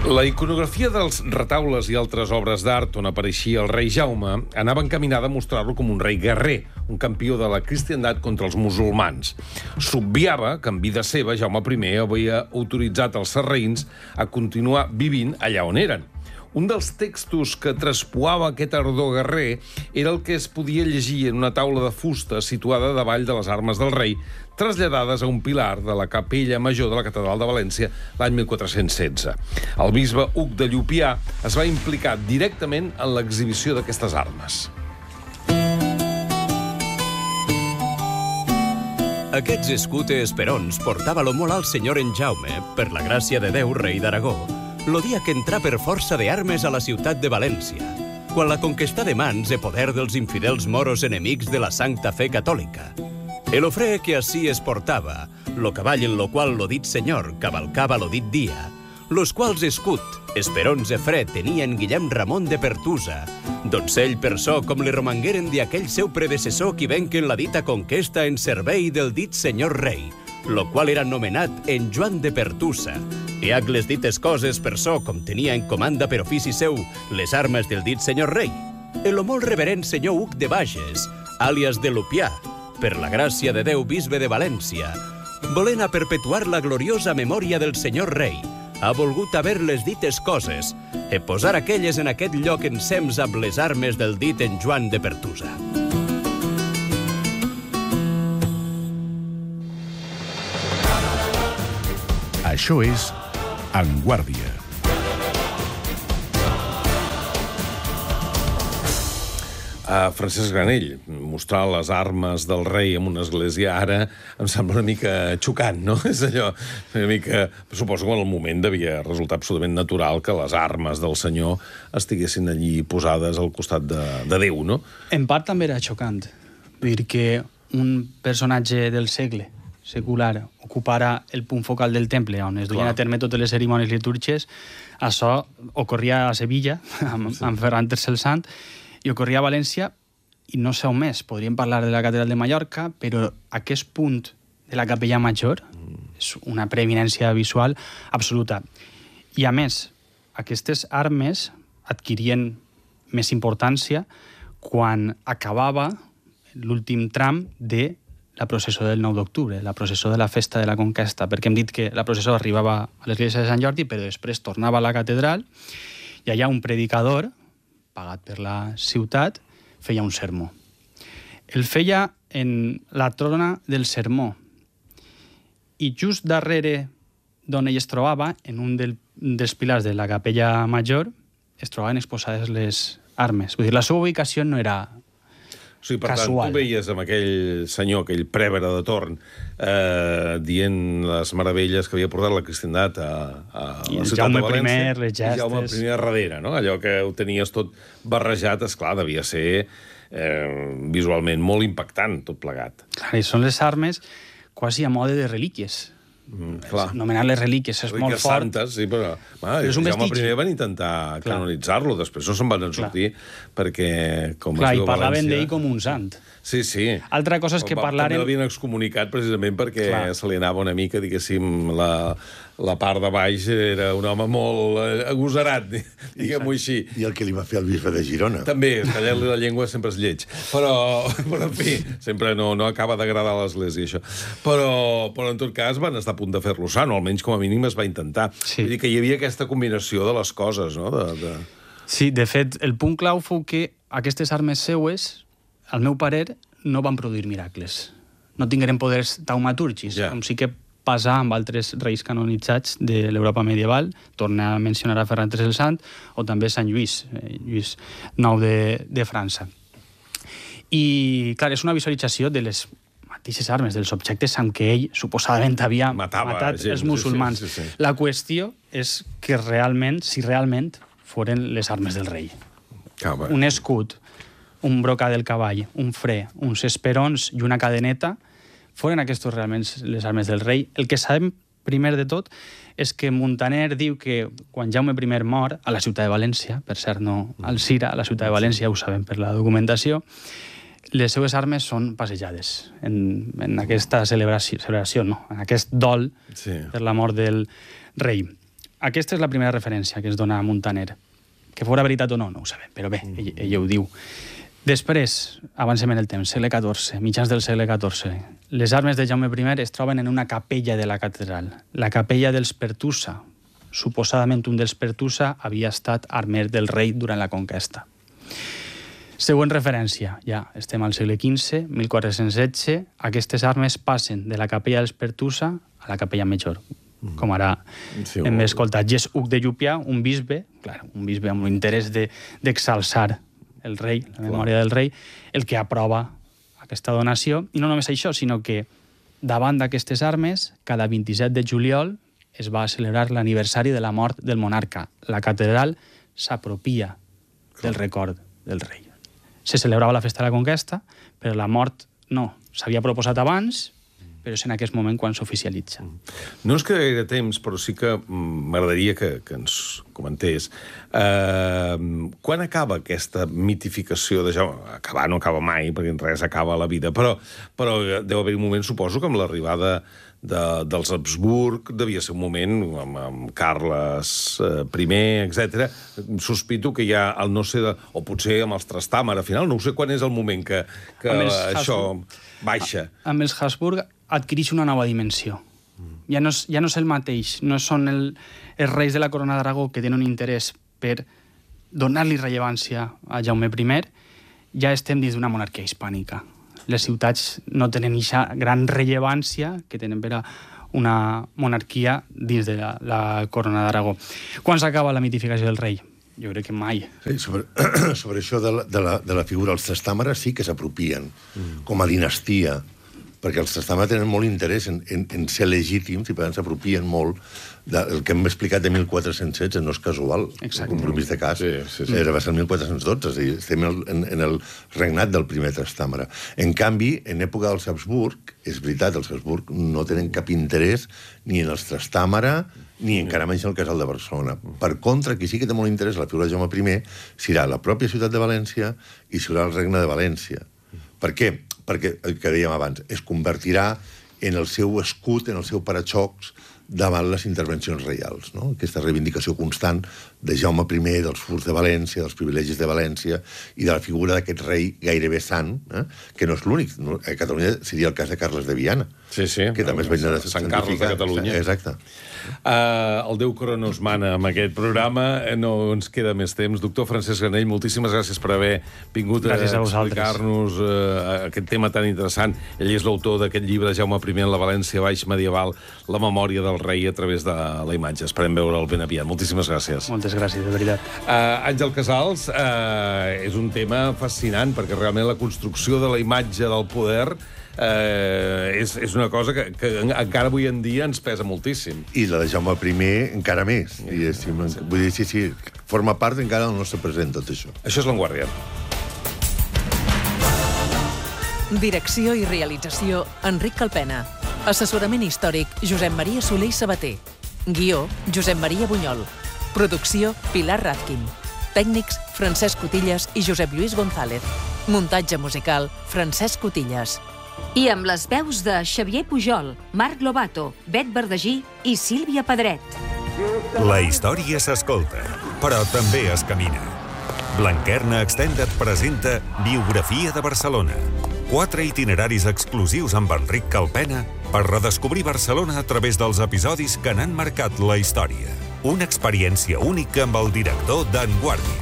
La iconografia dels retaules i altres obres d'art on apareixia el rei Jaume anava encaminada a mostrar-lo com un rei guerrer, un campió de la cristiandat contra els musulmans. S'obviava que en vida seva Jaume I havia autoritzat els sarraïns a continuar vivint allà on eren. Un dels textos que traspuava aquest ardor guerrer era el que es podia llegir en una taula de fusta situada davall de les armes del rei, traslladades a un pilar de la capella major de la Catedral de València l'any 1416. El bisbe Hug de Llupià es va implicar directament en l'exhibició d'aquestes armes. Aquests escutes esperons portava-lo molt al senyor en Jaume, per la gràcia de Déu, rei d'Aragó, lo dia que entrà per força d'armes a la ciutat de València, quan la conquestà de mans de poder dels infidels moros enemics de la Sancta Fe Catòlica. El ofrè que ací es portava, lo cavall en lo qual lo dit senyor cavalcava lo dit dia, los quals escut, esperons de fre tenien Guillem Ramon de Pertusa, donzell per so com li romangueren d'aquell seu predecessor qui venquen la dita conquesta en servei del dit senyor rei, lo qual era nomenat en Joan de Pertusa, i hac les dites coses per so com tenia en comanda per ofici seu les armes del dit senyor rei, el molt reverent senyor Hug de Bages, àlies de Llupià, per la gràcia de Déu bisbe de València, volent a perpetuar la gloriosa memòria del senyor rei, ha volgut haver les dites coses e posar aquelles en aquest lloc ensems amb les armes del dit en Joan de Pertusa. Això és En Guàrdia. Francesc Granell, mostrar les armes del rei en una església ara em sembla una mica xocant, no? És allò, una mica... Suposo que en el moment devia resultar absolutament natural que les armes del senyor estiguessin allí posades al costat de Déu, no? En part també era xocant. Vull dir que un personatge del segle secular ocupara el punt focal del temple on es duien a terme totes les cerimònies litúrgiques. Això ocorria a Sevilla, amb Ferran III el Sant, i ocorria a València, i no sé on més. Podríem parlar de la Catedral de Mallorca, però aquest punt de la capella major és una preeminència visual absoluta. I a més, aquestes armes adquirien més importància quan acabava l'últim tram de la processó del 9 d'octubre, la processó de la festa de la conquesta, perquè hem dit que la processó arribava a l'església de Sant Jordi, però després tornava a la catedral i allà un predicador, pagat per la ciutat, feia un sermó. El feia en la trona del sermó i just darrere d'on ell es trobava, en un dels pilars de la capella major, es trobaven exposades les armes. Vull dir, la seva ubicació no era O sigui, per casual. tant, tu veies amb aquell senyor, aquell prèvere de torn, dient les meravelles que havia portat la cristiandat a la ciutat de València. les gestes. I Jaume I darrere, no? Allò que ho tenies tot barrejat, esclar, devia ser visualment molt impactant, tot plegat. Clar, i són les armes quasi a mode de relíquies. Anomenar-les relíquies és molt fort. Santes, sí, però és un Jaume vestigi. I van intentar canonitzar-lo, després no se'n van sortir perquè, com Clar, es i diu a parlaven València... d'ell com un sant. Sí, sí. Altra cosa és que parlaren... També l'havien excomunicat precisament perquè se li anava una mica, diguéssim, la part de baix era un home molt agosarat, diguem-ho així. I el que li va fer el bisbe de Girona. També, tallar-li la llengua sempre és lleig. Però en fi, sempre no acaba d'agradar a l'Església, això. Però en tot cas van estar a punt de fer-lo sano, almenys com a mínim es va intentar. Sí. Vull dir que hi havia aquesta combinació de les coses, no? Sí, de fet, el punt clau fou que aquestes armes seues, al meu parer, no van produir miracles. No tingueren poders taumatúrgics, com sí que passa amb altres reis canonitzats de l'Europa medieval. Torna a mencionar a Ferran III el Sant, o també Sant Lluís, Lluís IX de França. I, clar, és una visualització de les mateixes armes, dels objectes amb què ell suposadament havia matat els musulmans. Sí. La qüestió és que realment, si realment foren les armes del rei. Un escut, un broca del cavall, un fre, uns esperons i una cadeneta, foren aquests realment les armes del rei. El que sabem, primer de tot, és que Muntaner diu que quan Jaume I mor a la ciutat de València, per cert, no al Cira, a la ciutat de València, ho sabem per la documentació, les seues armes són passejades en aquesta celebració, no? En aquest dol per la mort del rei. Aquesta és la primera referència que es dona a Muntaner. Que fora veritat o no, no ho sabem, però bé, ell ho diu. Després, avancem en el temps, segle XIV, mitjans del segle XIV. Les armes de Jaume I es troben en una capella de la catedral. La capella dels Pertusa. Suposadament un dels Pertusa havia estat armer del rei durant la conquesta. Següent referència, ja estem al segle XV, 1416, aquestes armes passen de la capella dels Pertusa a la capella Major, com ara hem escoltat. I és Hug de Llupià, un bisbe amb l'interès d'exalçar el rei, la memòria del rei, el que aprova aquesta donació. I no només això, sinó que davant d'aquestes armes, cada 27 de juliol es va celebrar l'aniversari de la mort del monarca. La catedral s'apropia del record del rei. Se celebrava la festa de la conquesta, però la mort no. S'havia proposat abans, però és en aquest moment quan s'oficialitza. No ens queda gaire temps, però sí que m'agradaria que ens comentés quan acaba aquesta mitificació de Jaume? Acabar no acaba mai, perquè res acaba a la vida, però deu haver un moment, suposo, que amb l'arribada dels Habsburg devia ser un moment amb Carles I, etc. Sospito que hi ha el no sé, o potser amb els Trastàmara, al final, no sé quan és el moment que això baixa. Amb els Habsburg adquireix una nova dimensió. Ja no és el mateix, no són els reis de la Corona d'Aragó que tenen un interès per donar-li rellevància a Jaume I, ja estem dins d'una monarquia hispànica. Les ciutats no tenen aquesta gran rellevància que tenen per a una monarquia dins de la Corona d'Aragó. Quan s'acaba la mitificació del rei? Jo crec que mai. Sí, sobre això de la figura dels Trastàmara sí que s'apropien com a dinastia, perquè els Trastàmara tenen molt interès en ser legítims i per tant s'apropien molt del que hem explicat de 1416, no és casual. Exacte. El compromís de cas va ser el 1412, és a dir, estem en el regnat del primer Trastàmara. En canvi, en època dels Habsburg, és veritat, els Habsburg no tenen cap interès ni en els Trastàmara ni encara menys en el casal de Barcelona. Per contra, qui sí que té molt interès en la figura de Jaume I serà la pròpia ciutat de València i serà el regne de València. Per què? Perquè, el que dèiem abans, es convertirà en el seu escut, en el seu paraxocs, davant les intervencions reials, no? Aquesta reivindicació constant de Jaume I, dels furs de València, dels privilegis de València i de la figura d'aquest rei gairebé sant, que no és l'únic. A Catalunya seria el cas de Carles de Viana, que també es va anar a Sant Carles de Catalunya. Exacte. El Déu Cronos mana amb aquest programa, no ens queda més temps. Doctor Francesc Granell, moltíssimes gràcies per haver vingut a explicar-nos aquest tema tan interessant. Ell és l'autor d'aquest llibre, Jaume I en la València baix medieval, la memòria del rei a través de la imatge. Esperem veure'l ben aviat. Moltíssimes gràcies. Moltes gràcies, de veritat. Àngel Casals, és un tema fascinant, perquè realment la construcció de la imatge del poder és una cosa que encara avui en dia ens pesa moltíssim. I la de Jaume I encara més. Vull dir, sí, forma part encara del nostre present, tot això. Això és La Vanguardia. Direcció i realització, Enric Calpena. Assessorament històric, Josep Maria Soler i Sabater. Guió, Josep Maria Bunyol. Producció, Pilar Ràzquin. Tècnics, Francesc Cotillas i Josep Lluís González. Muntatge musical, Francesc Cotillas. I amb les veus de Xavier Pujol, Marc Lobato, Bet Verdagí i Sílvia Pedret. La història s'escolta, però també es camina. Blanquerna Extended presenta Biografia de Barcelona. 4 itineraris exclusius amb Enric Calpena per redescobrir Barcelona a través dels episodis que n'han marcat la història. Una experiència única amb el director d'En Guàrdia.